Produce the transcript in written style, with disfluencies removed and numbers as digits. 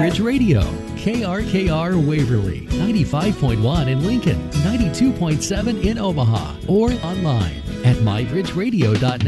MyBridge Radio. KRKR Waverly, 95.1 in Lincoln, 92.7 in Omaha, or online at mybridgeradio.net.